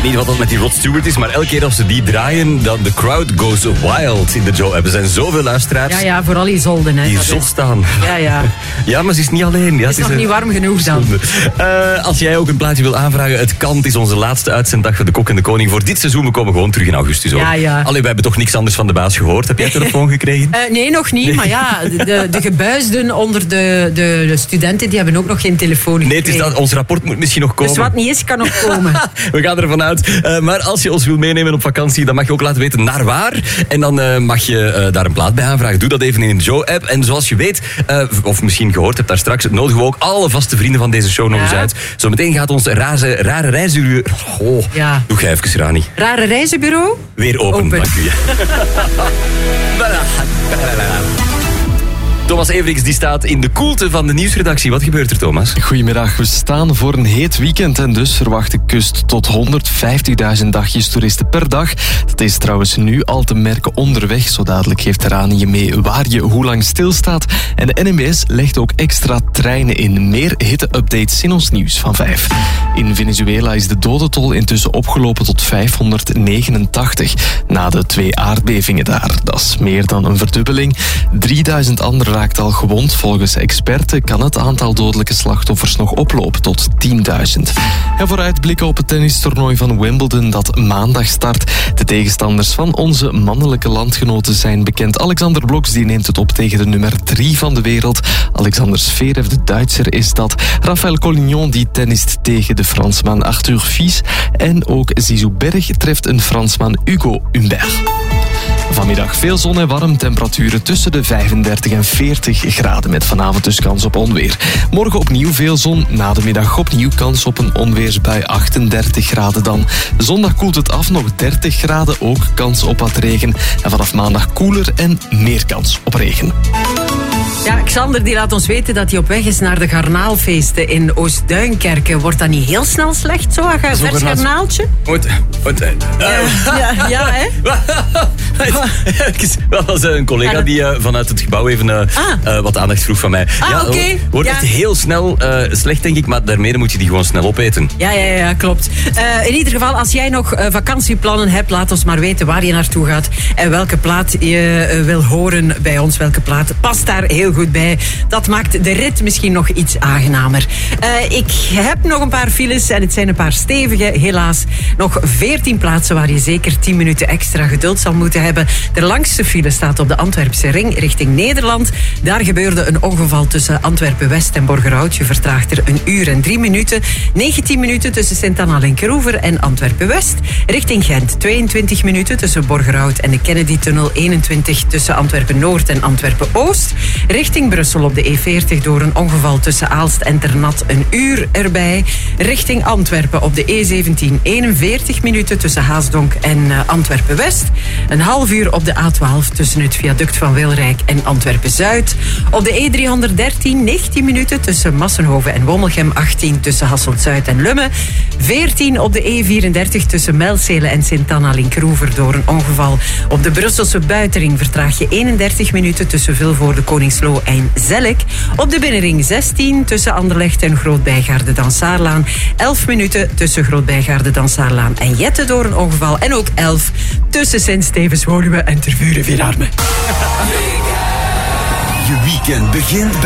weet niet wat dat met die Rod Stewart is, maar elke keer als ze die draaien, dan de crowd goes wild in de Joe-app. Er zijn zoveel luisteraars Ja, vooral die zolden. Hè, die zot staan. Ja. Ja, maar ze is niet alleen. Ja, Het is nog niet warm genoeg dan. Als jij ook een plaatje wil aanvragen, het kan. Het is onze laatste uitzenddag voor de Kok en de Koning voor dit seizoen. We komen gewoon terug in augustus. Hoor. Ja. Allee, we hebben toch niks anders van de baas gehoord. Heb jij telefoon gekregen? Nee, nog niet. Maar ja, de gebuisden onder de studenten, die hebben ook nog geen telefoon gekregen. Nee, het is dat, ons rapport moet misschien nog komen. Dus wat niet is, kan nog komen. We gaan ervan uit. Maar als je ons wil meenemen op vakantie, dan mag je ook laten weten naar waar. En dan mag je daar een plaat bij aanvragen. Doe dat even in de Joe-app. En zoals je weet, of misschien gehoord hebt daar straks, nodigen we ook alle vaste vrienden van deze show nog eens uit. Zometeen gaat ons rare reizenbureau... Doe jij even, Rani. Rare reizenbureau? Weer open. Dank u. Thomas Everix die staat in de koelte van de nieuwsredactie. Wat gebeurt er, Thomas? Goedemiddag. We staan voor een heet weekend en dus verwacht de kust tot 150.000 dagjes toeristen per dag. Dat is trouwens nu al te merken onderweg. Zo dadelijk geeft Rani je mee waar je hoe lang stilstaat. En de NMBS legt ook extra treinen in. Meer hitte-updates in ons nieuws van 5. In Venezuela is de dodentol intussen opgelopen tot 589 na de 2 aardbevingen daar. Dat is meer dan een verdubbeling. 3000 anderen raakt al gewond. Volgens experten kan het aantal dodelijke slachtoffers nog oplopen tot 10.000. En vooruitblikken op het tennistoernooi van Wimbledon dat maandag start. De tegenstanders van onze mannelijke landgenoten zijn bekend. Alexander Bloks die neemt het op tegen de nummer 3 van de wereld. Alexander Zverev, de Duitser, is dat. Rafael Collignon die tennist tegen de Fransman Arthur Fils. En ook Zizou Berg treft een Fransman Hugo Humbert. Vanmiddag veel zon en warm, temperaturen tussen de 35 en 40 graden met vanavond dus kans op onweer. Morgen opnieuw veel zon, na de middag opnieuw kans op een onweersbui, 38 graden dan. Zondag koelt het af, nog 30 graden, ook kans op wat regen. En vanaf maandag koeler en meer kans op regen. Ja, Xander die laat ons weten dat hij op weg is naar de garnaalfeesten in Oost-Duinkerke. Wordt dat niet heel snel slecht, zo? Vers garnaaltje? Ja, hè? Dat was een collega die vanuit het gebouw even wat aandacht vroeg van mij. Wordt echt heel snel slecht, denk ik, maar daarmee moet je die gewoon snel opeten. Ja, klopt. In ieder geval, als jij nog vakantieplannen hebt, laat ons maar weten waar je naartoe gaat en welke plaat je wil horen bij ons. Welke plaat past daar heel goed bij. Dat maakt de rit misschien nog iets aangenamer. Ik heb nog een paar files en het zijn een paar stevige. Helaas nog 14 plaatsen waar je zeker 10 minuten extra geduld zal moeten hebben. De langste file staat op de Antwerpse ring richting Nederland. Daar gebeurde een ongeval tussen Antwerpen-West en Borgerhout. Je vertraagt er 1 uur en 3 minuten. 19 minuten tussen Sint-Anna en Keroever en Antwerpen-West. Richting Gent 22 minuten tussen Borgerhout en de Kennedy-tunnel. 21 tussen Antwerpen-Noord en Antwerpen-Oost. Richting Brussel op de E40 door een ongeval tussen Aalst en Ternat 1 uur erbij. Richting Antwerpen op de E17 41 minuten tussen Haasdonk en Antwerpen-West. Een half uur op de A12 tussen het viaduct van Wilrijk en Antwerpen-Zuid. Op de E313 19 minuten tussen Massenhoven en Wommelgem. 18 tussen Hasselt-Zuid en Lummen. 14 op de E34 tussen Mijlselen en Sint-Anna-Linkroever door een ongeval. Op de Brusselse Buitering vertraag je 31 minuten tussen Vilvoorde, Koningsloo en Zellik. Op de binnenring 16 tussen Anderlecht en Groot-Bijgaarde-Dansaarlaan. 11 minuten tussen Groot-Bijgaarde-Dansaarlaan en Jette door een ongeval. En ook 11 tussen Sint-Stevens-Woluwe en Tervuren-Vierarme. Je weekend begint